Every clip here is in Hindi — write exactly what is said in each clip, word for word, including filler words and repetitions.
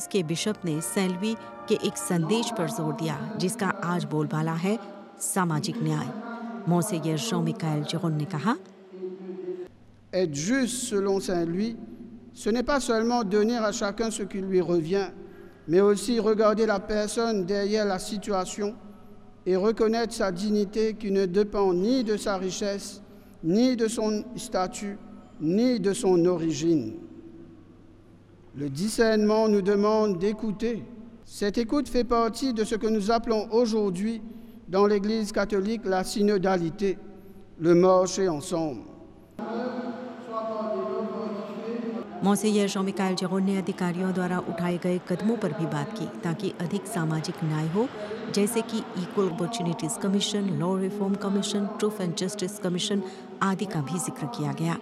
के बिशप ने सेल्वी के एक संदेश पर जोर दिया जिसका आज बोलबाला है सामाजिक न्याय। मॉन्सेयर Jean-Michel Giron ने कहा, Être juste selon Saint Louis, ce n'est pas seulement donner à chacun ce qui lui revient, mais aussi regarder la personne derrière la situation et reconnaître sa dignité qui ne dépend ni de sa richesse, ni de son statut, ni de son origine. Le discernement nous demande d'écouter. Cette écoute fait partie de ce que nous appelons aujourd'hui dans l'Église catholique la synodalité, le marcher ensemble. मॉन्सेयर Jean-Michel Giron ने अधिकारियों द्वारा उठाए गए कदमों पर भी बात की ताकि अधिक सामाजिक न्याय हो, जैसे कि equal opportunities commission, law reform commission, truth and justice commission आदि का भी जिक्र किया गया।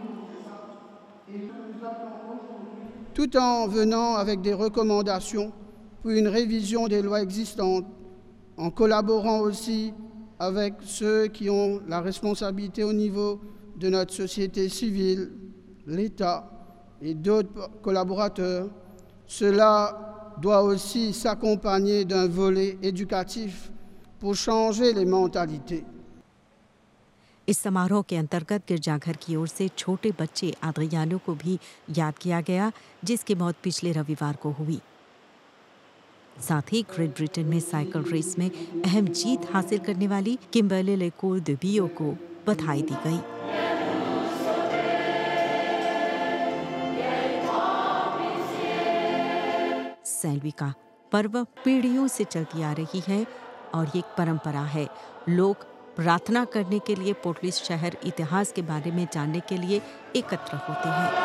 Tout en venant avec des recommandations pour une révision des lois existantes, en collaborant aussi avec ceux qui ont la responsabilité au niveau de notre société civile, l'État et d'autres collaborateurs, cela doit aussi s'accompagner d'un volet éducatif pour changer les mentalités. इस समारोह के अंतर्गत गिरजाघर की ओर से छोटे बच्चे आद्रियानो को भी याद किया गया जिसकी मौत पिछले रविवार को हुई। साथ ही ग्रेट ब्रिटेन में साइकिल रेस में अहम जीत हासिल करने वाली किम्बर्ली लेकोर दे बियो को बधाई दी गई। सेल्वी का पर्व पीढ़ियों से चलती आ रही है और ये एक परंपरा है। लोग प्रार्थना करने के लिए पोर्टलिस शहर इतिहास के बारे में जानने के लिए एकत्र होते हैं।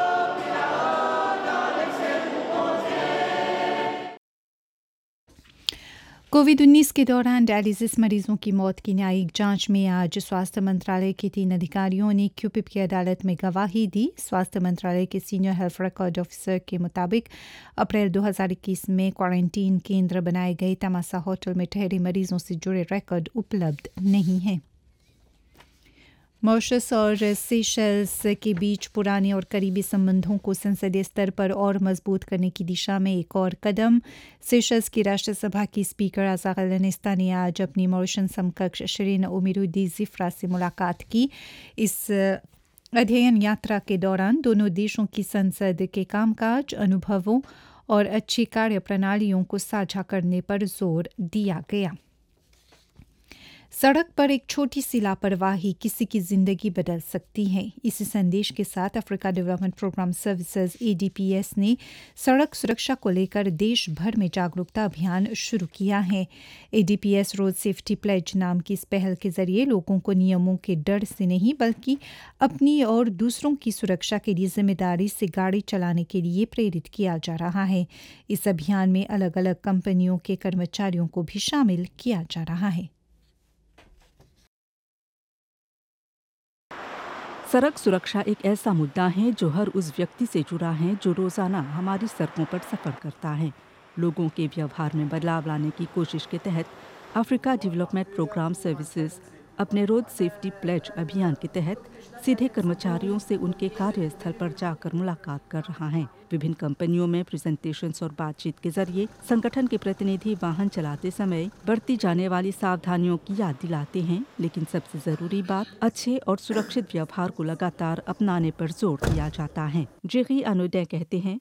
कोविड उन्नीस के दौरान डायलिसिस मरीजों की मौत की न्यायिक जांच में आज स्वास्थ्य मंत्रालय के तीन अधिकारियों ने क्यूपिप की अदालत में गवाही दी। स्वास्थ्य मंत्रालय के सीनियर हेल्थ रिकॉर्ड ऑफिसर के मुताबिक अप्रैल दो हज़ार इक्कीस में क्वारंटीन केंद्र बनाए गए तमासा होटल में ठहरे मरीजों से जुड़े रिकॉर्ड उपलब्ध नहीं हैं। मॉरिशस और सेशल्स के बीच पुराने और करीबी संबंधों को संसदीय स्तर पर और मजबूत करने की दिशा में एक और कदम। सेशल्स की राष्ट्रसभा की स्पीकर आज़ागल अनिस्ता ने आज अपनी मॉरिशन समकक्ष शरीन उमिरुद्दी ज़िफ्रा से मुलाकात की। इस अध्ययन यात्रा के दौरान दोनों देशों की संसद के कामकाज, अनुभवों और अच्छी कार्य प्रणालियों को साझा करने पर जोर दिया गया। सड़क पर एक छोटी सी लापरवाही किसी की जिंदगी बदल सकती है। इसी संदेश के साथ Africa development programme services A D P S ने सड़क सुरक्षा को लेकर देश भर में जागरूकता अभियान शुरू किया है। A D P S road safety pledge नाम की इस पहल के जरिए लोगों को नियमों के डर से नहीं बल्कि अपनी और दूसरों की सुरक्षा के लिए जिम्मेदारी से गाड़ी चलाने के लिए प्रेरित किया जा रहा है। इस अभियान में अलग अलग कंपनियों के कर्मचारियों को भी शामिल किया जा रहा है। सड़क सुरक्षा एक ऐसा मुद्दा है जो हर उस व्यक्ति से जुड़ा है जो रोजाना हमारी सड़कों पर सफर करता है। लोगों के व्यवहार में बदलाव लाने की कोशिश के तहत अफ्रीका डेवलपमेंट प्रोग्राम सर्विसेज अपने रोड सेफ्टी प्लेज अभियान के तहत सीधे कर्मचारियों से उनके कार्यस्थल पर जाकर मुलाकात कर रहा है। विभिन्न कंपनियों में प्रेजेंटेशंस और बातचीत के जरिए संगठन के प्रतिनिधि वाहन चलाते समय बरती जाने वाली सावधानियों की याद दिलाते हैं, लेकिन सबसे जरूरी बात अच्छे और सुरक्षित व्यवहार को लगातार अपनाने पर जोर दिया जाता है। जेगी अनुदय कहते हैं,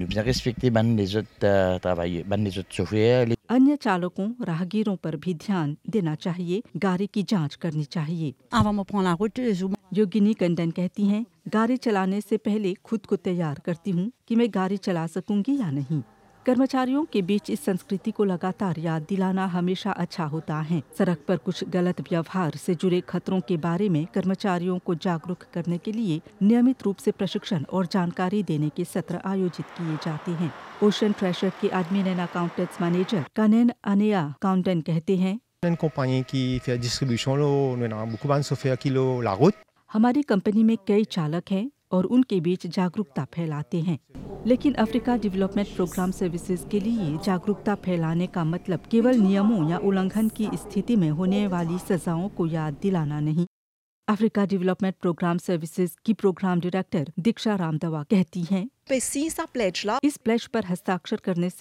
अन्य चालकों राहगीरों पर भी ध्यान देना चाहिए, गाड़ी की जांच करनी चाहिए। योगिनी कंदन कहती हैं, गाड़ी चलाने से पहले खुद को तैयार करती हूँ कि मैं गाड़ी चला सकूंगी या नहीं। कर्मचारियों के बीच इस संस्कृति को लगातार याद दिलाना हमेशा अच्छा होता है। सड़क पर कुछ गलत व्यवहार से जुड़े खतरों के बारे में कर्मचारियों को जागरूक करने के लिए नियमित रूप से प्रशिक्षण और जानकारी देने के सत्र आयोजित किए जाते हैं। ओशन ट्रेशर के एडमिन एंड अकाउंटेंट्स मैनेजर कानेन अनेया काउंटन कहते हैं, हमारी कंपनी में कई चालक हैं और उनके बीच जागरूकता फैलाते हैं, लेकिन अफ्रीका डेवलपमेंट प्रोग्राम सर्विसेज के लिए जागरूकता फैलाने का मतलब केवल नियमों या उल्लंघन की स्थिति में होने वाली सजाओं को याद दिलाना नहीं। अफ्रीका डेवलपमेंट प्रोग्राम सर्विसेज की प्रोग्राम डायरेक्टर दीक्षा रामदवा कहती हैं, इस प्लेज पर हस्ताक्षर करने